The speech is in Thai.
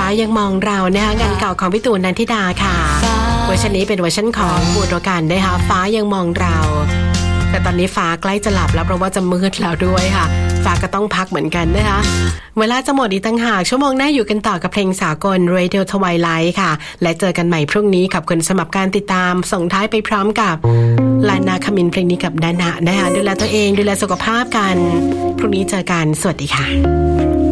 ยังมองเรานะคะงานเก่าของพี่ตูนนันทิดาค่ะเวอร์ชันนี้เป็นเวอร์ชันของบูโดกันนะคะฟ้ายังมองเราแต่ตอนนี้ฟ้าใกล้จะหลับแล้วเพราะว่าจะมืดแล้วด้วยค่ะฟ้าก็ต้องพักเหมือนกันนะคะเวลาจะหมดอีกตั้งหากชั่วโมงหน้าอยู่กันต่อกับเพลงสากล Radio Twilight ค่ะและเจอกันใหม่พรุ่งนี้ขอบคุณสำหรับการติดตามส่งท้ายไปพร้อมกับลานาคามินเพลงนี้กับดานะนะคะดูแลตัวเองดูแลสุขภาพกันพรุ่งนี้เจอกันสวัสดีค่ะ